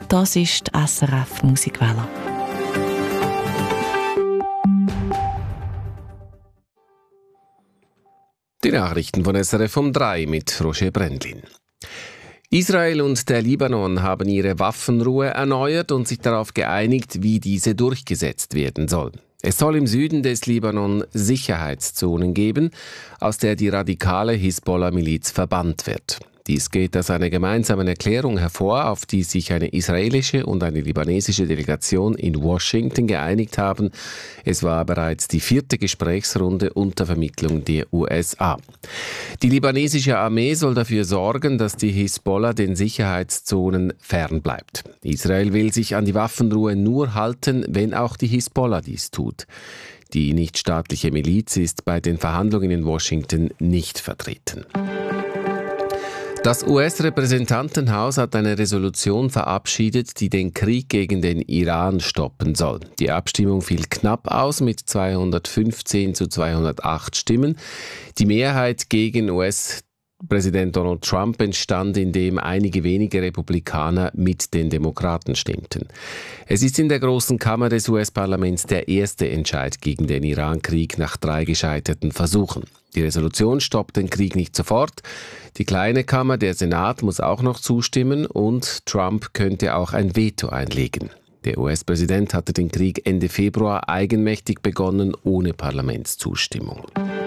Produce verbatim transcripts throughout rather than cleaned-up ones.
Das ist die S R F Musikwelle. Die Nachrichten von S R F um drei mit Roger Brendlin. Israel und der Libanon haben ihre Waffenruhe erneuert und sich darauf geeinigt, wie diese durchgesetzt werden soll. Es soll im Süden des Libanon Sicherheitszonen geben, aus der die radikale Hisbollah-Miliz verbannt wird. Dies geht aus einer gemeinsamen Erklärung hervor, auf die sich eine israelische und eine libanesische Delegation in Washington geeinigt haben. Es war bereits die vierte Gesprächsrunde unter Vermittlung der U S A. Die libanesische Armee soll dafür sorgen, dass die Hisbollah den Sicherheitszonen fernbleibt. Israel will sich an die Waffenruhe nur halten, wenn auch die Hisbollah dies tut. Die nichtstaatliche Miliz ist bei den Verhandlungen in Washington nicht vertreten. Das U S-Repräsentantenhaus hat eine Resolution verabschiedet, die den Krieg gegen den Iran stoppen soll. Die Abstimmung fiel knapp aus mit zweihundertfünfzehn zu zweihundertacht Stimmen. Die Mehrheit gegen U S Präsident Donald Trump entstand, indem einige wenige Republikaner mit den Demokraten stimmten. Es ist in der Großen Kammer des U S-Parlaments der erste Entscheid gegen den Iran-Krieg nach drei gescheiterten Versuchen. Die Resolution stoppt den Krieg nicht sofort. Die kleine Kammer, der Senat, muss auch noch zustimmen und Trump könnte auch ein Veto einlegen. Der U S-Präsident hatte den Krieg Ende Februar eigenmächtig begonnen, ohne Parlamentszustimmung.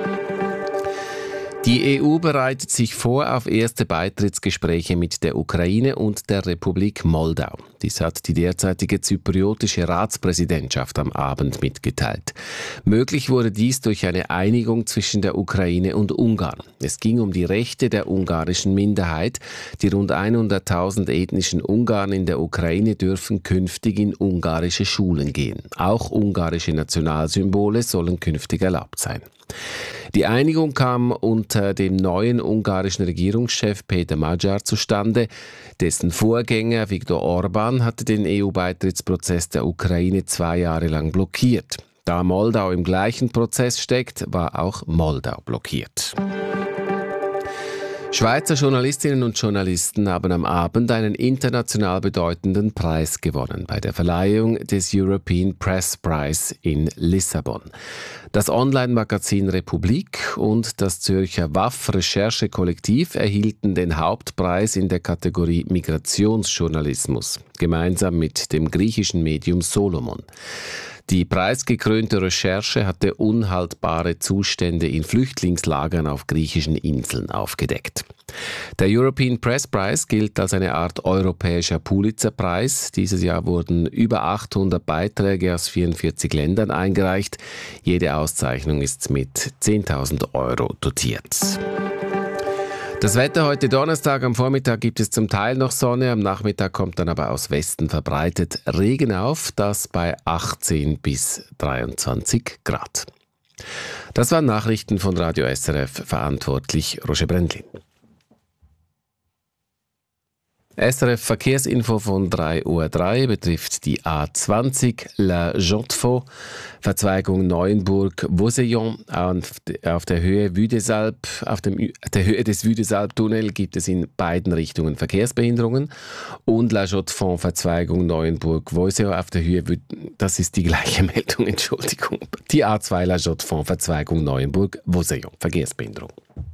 Die E U bereitet sich vor auf erste Beitrittsgespräche mit der Ukraine und der Republik Moldau. Dies hat die derzeitige zypriotische Ratspräsidentschaft am Abend mitgeteilt. Möglich wurde dies durch eine Einigung zwischen der Ukraine und Ungarn. Es ging um die Rechte der ungarischen Minderheit. Die rund hunderttausend ethnischen Ungarn in der Ukraine dürfen künftig in ungarische Schulen gehen. Auch ungarische Nationalsymbole sollen künftig erlaubt sein. Die Einigung kam unter dem neuen ungarischen Regierungschef Peter Magyar zustande. Dessen Vorgänger Viktor Orbán hatte den E U-Beitrittsprozess der Ukraine zwei Jahre lang blockiert. Da Moldau im gleichen Prozess steckt, war auch Moldau blockiert. Schweizer Journalistinnen und Journalisten haben am Abend einen international bedeutenden Preis gewonnen bei der Verleihung des European Press Prize in Lissabon. Das Online-Magazin Republik und das Zürcher W A F-Recherche-Kollektiv erhielten den Hauptpreis in der Kategorie Migrationsjournalismus, gemeinsam mit dem griechischen Medium Solomon. Die preisgekrönte Recherche hatte unhaltbare Zustände in Flüchtlingslagern auf griechischen Inseln aufgedeckt. Der European Press Prize gilt als eine Art europäischer Pulitzer-Preis. Dieses Jahr wurden über achthundert Beiträge aus vierundvierzig Ländern eingereicht. Jede Auszeichnung ist mit zehntausend Euro dotiert. Das Wetter heute Donnerstag, am Vormittag gibt es zum Teil noch Sonne, am Nachmittag kommt dann aber aus Westen verbreitet Regen auf, das bei achtzehn bis dreiundzwanzig Grad. Das waren Nachrichten von Radio S R F, verantwortlich Roger Brendlin. S R F Verkehrsinfo von drei Uhr drei betrifft die A zwanzig La Jonte-Faux, Verzweigung Neuenburg-Vosillon. Auf der Höhe Vue-des-Alpes, auf dem, der Höhe des Vue-des-Alpes-Tunnel gibt es in beiden Richtungen Verkehrsbehinderungen. Und La Jonte-Faux, Verzweigung Neuenburg-Vosillon auf der Höhe, das ist die gleiche Meldung, Entschuldigung. Die A zwei La Jonte-Faux, Verzweigung Neuenburg-Vosillon, Verkehrsbehinderung.